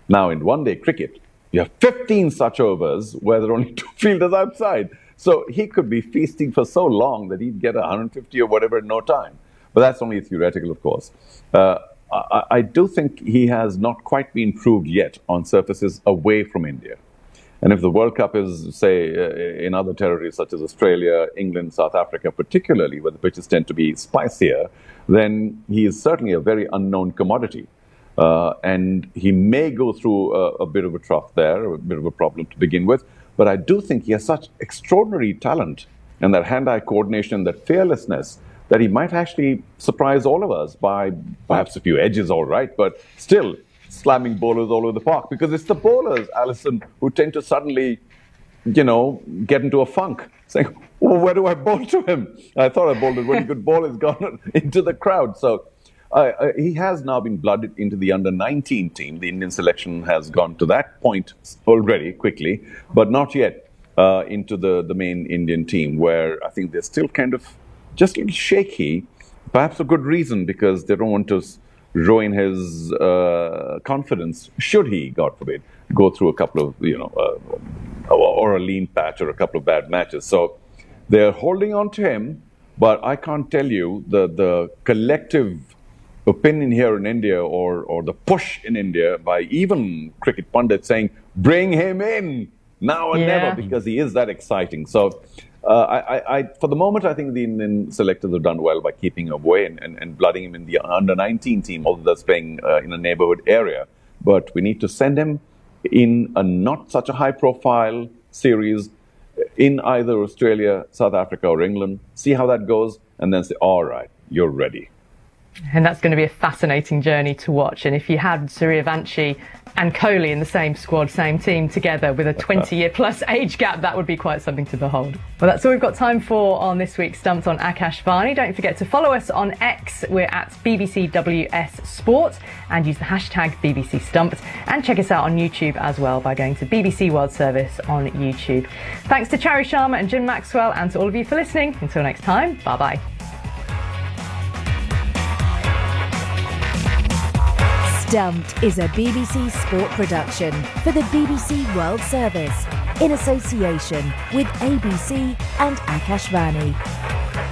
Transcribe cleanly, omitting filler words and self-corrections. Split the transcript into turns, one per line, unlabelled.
Now, in one-day cricket, you have 15 such overs where there are only two fielders outside. So he could be feasting for so long that he'd get 150 or whatever in no time. But that's only theoretical, of course. I do think he has not quite been proved yet on surfaces away from India. And if the World Cup is, say, in other territories such as Australia, England, South Africa, particularly where the pitches tend to be spicier, then he is certainly a very unknown commodity. And he may go through a bit of a trough there, a bit of a problem to begin with. But I do think he has such extraordinary talent and that hand-eye coordination, that fearlessness, that he might actually surprise all of us by perhaps a few edges, all right, but still slamming bowlers all over the park. Because it's the bowlers, Alison, who tend to suddenly, get into a funk, saying, well, where do I bowl to him? I thought I bowled a really good ball. It's gone into the crowd. So he has now been blooded into the under-19 team. The Indian selection has gone to that point already, quickly, but not yet into the main Indian team, where I think they're still kind of just a little shaky. Perhaps a good reason, because they don't want to ruin his confidence, should he, God forbid, go through a couple of, or a lean patch or a couple of bad matches. So they're holding on to him, but I can't tell you the collective opinion here in India, or the push in India by even cricket pundits saying, bring him in now or never, because he is that exciting. So for the moment, I think the Indian selectors have done well by keeping him away and blooding him in the under-19 team, although that's playing in a neighborhood area. But we need to send him in a not such a high-profile series in either Australia, South Africa, or England, see how that goes, and then say, all right, you're ready.
And that's going to be a fascinating journey to watch. And if you had Suryavanshi and Kohli in the same squad, same team together with a 20-year plus age gap, that would be quite something to behold. Well, that's all we've got time for on this week's Stumped on Akashvani. Don't forget to follow us on X. We're at BBCWS Sport, and use the hashtag BBC Stumped. And check us out on YouTube as well by going to BBC World Service on YouTube. Thanks to Chari Sharma and Jim Maxwell, and to all of you for listening. Until next time, bye-bye.
Stumped is a BBC Sport production for the BBC World Service in association with ABC and Akashvani.